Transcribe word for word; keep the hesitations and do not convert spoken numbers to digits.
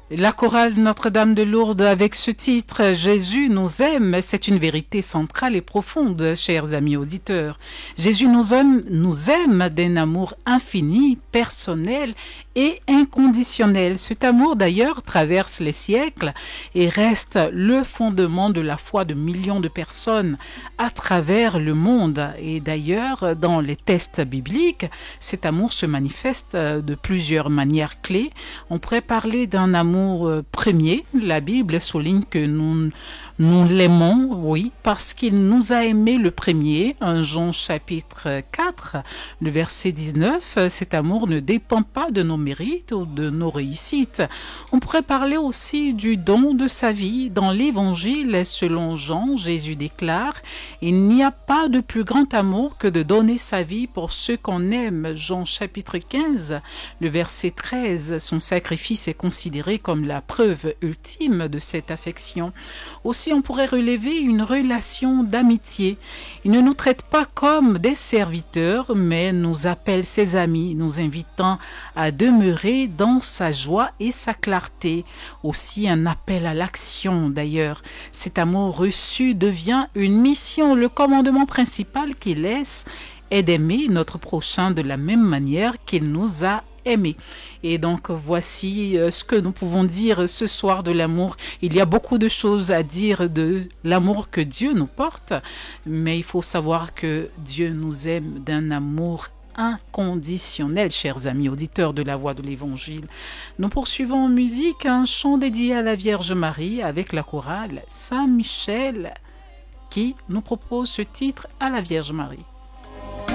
La chorale Notre-Dame de Lourdes avec ce titre « Jésus nous aime », c'est une vérité centrale et profonde, chers amis auditeurs. Jésus nous aime, nous aime d'un amour infini, personnel et inconditionnel. Cet amour d'ailleurs traverse les siècles et reste le fondement de la foi de millions de personnes à travers le monde. Et d'ailleurs, dans les textes bibliques, cet amour se manifeste de plusieurs manières clés. On pourrait parler d'un amour premier. La Bible souligne que nous, nous l'aimons, oui, parce qu'il nous a aimés le premier. En Jean chapitre quatre, le verset dix-neuf, cet amour ne dépend pas de nos mérites ou de nos réussites. On pourrait parler aussi du don de sa vie. Dans l'Évangile, selon Jean, Jésus déclare « Il n'y a pas de plus grand amour que de donner sa vie pour ceux qu'on aime ». Jean chapitre quinze, le verset treize, son sacrifice est considéré comme la preuve ultime de cette affection. Aussi, on pourrait relever une relation d'amitié. Il ne nous traite pas comme des serviteurs, mais nous appelle ses amis, nous invitant à demeurer dans sa joie et sa clarté. Aussi un appel à l'action d'ailleurs. Cet amour reçu devient une mission. Le commandement principal qu'il laisse est d'aimer notre prochain de la même manière qu'il nous a aimé. Et donc voici ce que nous pouvons dire ce soir de l'amour. Il y a beaucoup de choses à dire de l'amour que Dieu nous porte, mais il faut savoir que Dieu nous aime d'un amour inconditionnel, chers amis auditeurs de la Voix de l'Évangile. Nous poursuivons en musique un chant dédié à la Vierge Marie avec la chorale Saint-Michel qui nous propose ce titre à la Vierge Marie.